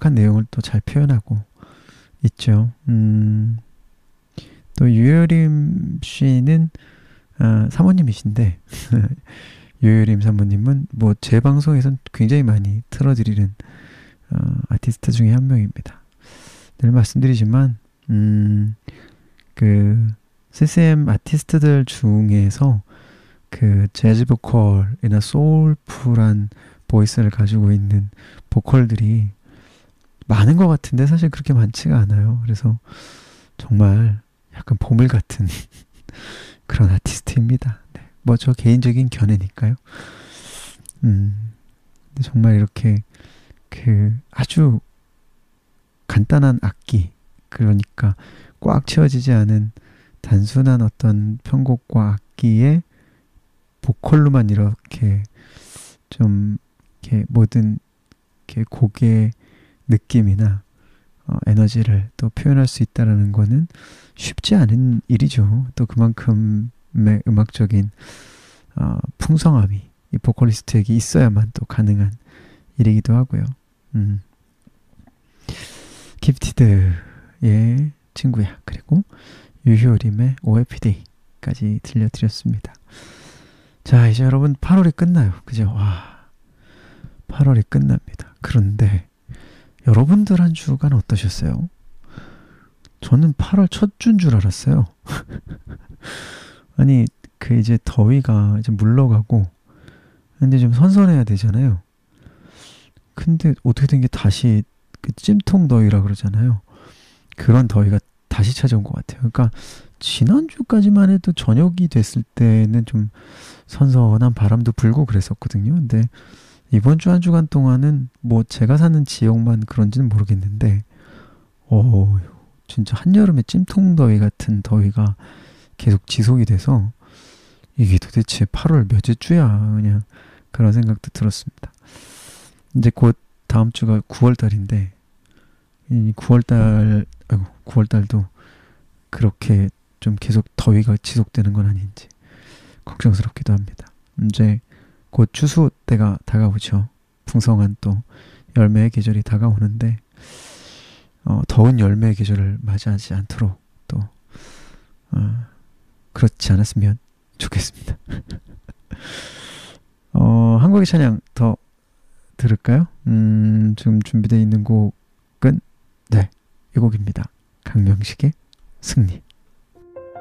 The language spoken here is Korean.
정확한 내용을 또 잘 표현하고 있죠. 또 유여림 씨는 사모님이신데 유여림 사모님은 뭐 제 방송에선 굉장히 많이 틀어드리는 아티스트 중에 한 명입니다. 늘 말씀드리지만 그 CCM 아티스트들 중에서 그 재즈 보컬이나 소울풀한 보이스를 가지고 있는 보컬들이 많은 것 같은데 사실 그렇게 많지가 않아요. 그래서 정말 약간 보물 같은 그런 아티스트입니다. 네. 뭐 저 개인적인 견해니까요. 근데 정말 이렇게 그 아주 간단한 악기, 그러니까 꽉 채워지지 않은 단순한 어떤 편곡과 악기에 보컬로만 이렇게 좀 이렇게 모든 이렇게 곡의 느낌이나 에너지를 또 표현할 수 있다라는 거는 쉽지 않은 일이죠. 또 그만큼의 음악적인 풍성함이 이 보컬리스트에게 있어야만 또 가능한 일이기도 하고요. 기프티드의 친구야, 그리고 유효림의 OFD까지 들려드렸습니다. 자, 이제 여러분 8월이 끝나요. 그죠? 와, 8월이 끝납니다. 그런데 여러분들 한 주간 어떠셨어요? 저는 8월 첫 주인 줄 알았어요. 아니, 그 이제 더위가 이제 물러가고 근데 좀 선선해야 되잖아요. 근데 어떻게 된 게 다시 그 찜통 더위라 그러잖아요. 그런 더위가 다시 찾아온 것 같아요. 그러니까 지난주까지만 해도 저녁이 됐을 때는 좀 선선한 바람도 불고 그랬었거든요. 근데 이번 주 한 주간 동안은 뭐 제가 사는 지역만 그런지는 모르겠는데 진짜 한여름에 찜통더위 같은 더위가 계속 지속이 돼서 이게 도대체 8월 몇째 주야 그냥 그런 생각도 들었습니다. 이제 곧 다음 주가 9월달인데 이 9월달도 그렇게 좀 계속 더위가 지속되는 건 아닌지 걱정스럽기도 합니다. 이제 곧 추수 때가 다가오죠. 풍성한 또 열매의 계절이 다가오는데 더운 열매의 계절을 맞이하지 않도록 또 그렇지 않았으면 좋겠습니다. 한국의 찬양 더 들을까요? 지금 준비되어 있는 곡은 네, 이 곡입니다. 강명식의 승리.